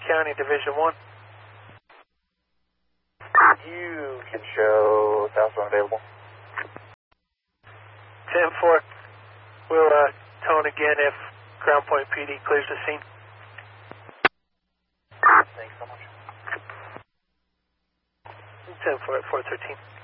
County, Division 1. You can show southbound available. 10-4. We'll tone again if Ground Point PD clears the scene. Thanks so much. 10-4 at 413.